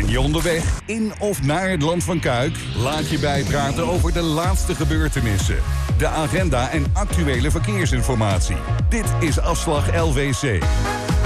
Ben je onderweg in of naar het Land van Kuik? Laat je bijpraten over de laatste gebeurtenissen, de agenda en actuele verkeersinformatie. Dit is Afslag LVC.